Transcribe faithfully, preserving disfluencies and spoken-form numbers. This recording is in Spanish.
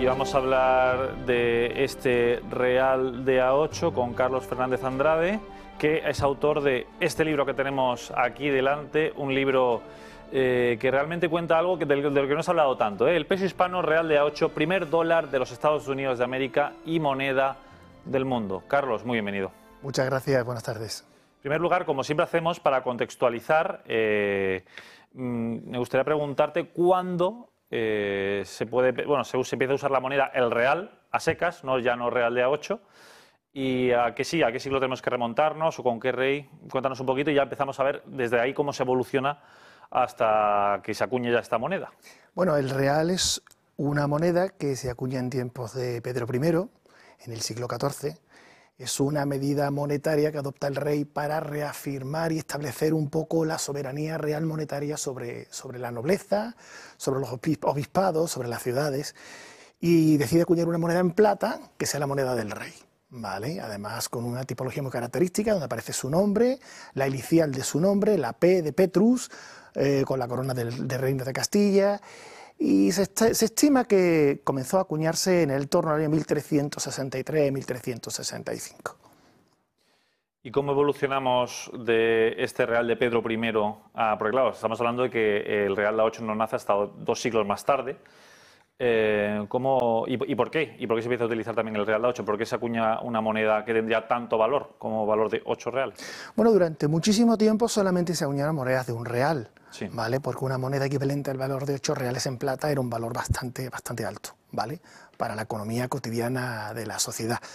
y vamos a hablar de este Real de A ocho con Carlos Fernández Andrade, que es autor de este libro que tenemos aquí delante, un libro eh, que realmente cuenta algo que, de, de lo que no se ha hablado tanto, ¿eh? El peso hispano Real de A ocho, primer dólar de los Estados Unidos de América y moneda del mundo. Carlos, muy bienvenido. Muchas gracias, buenas tardes. En primer lugar, como siempre hacemos, para contextualizar, eh, me gustaría preguntarte cuándo eh, se puede, bueno, se, se empieza a usar la moneda el real a secas, no ya no real de A ocho, y a qué sí, a qué siglo tenemos que remontarnos o con qué rey. Cuéntanos un poquito y ya empezamos a ver desde ahí cómo se evoluciona hasta que se acuñe ya esta moneda. Bueno, el real es una moneda que se acuña en tiempos de Pedro primero, en el siglo catorce. Es una medida monetaria que adopta el rey para reafirmar y establecer un poco la soberanía real monetaria sobre, sobre la nobleza, sobre los obispados, sobre las ciudades, y decide acuñar una moneda en plata que sea la moneda del rey, ¿vale? Además con una tipología muy característica donde aparece su nombre, la inicial de su nombre, la P de Petrus, eh, con la corona del, del reino de Castilla. Y se, se estima que comenzó a acuñarse en el torno al año mil trescientos sesenta y tres a mil trescientos sesenta y cinco. ¿Y cómo evolucionamos de este Real de Pedro primero a...? Porque claro, estamos hablando de que el Real de A ocho no nace hasta dos siglos más tarde. Eh, ¿cómo, y, ¿Y por qué? ¿Y por qué se empieza a utilizar también el Real de A ocho? ¿Por qué se acuña una moneda que tendría tanto valor como valor de ocho reales? Bueno, durante muchísimo tiempo solamente se acuñaron monedas de un real, sí. ¿vale? Porque una moneda equivalente al valor de ocho reales en plata era un valor bastante, bastante alto, ¿vale? Para la economía cotidiana de la sociedad.